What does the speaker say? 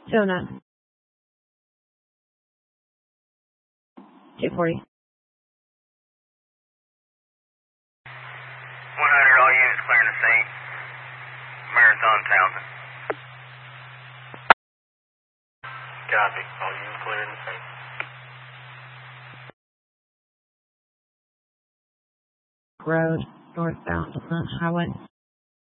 Donut. 240. 100, all units clearing the scene. Marathon Townsend. Copy, all units clearing the scene. Road, northbound on the highway.